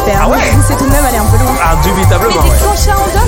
faire. Ah ouais. C'est tout de même aller un peu loin. Indubitablement. Mais déclencher un orgasme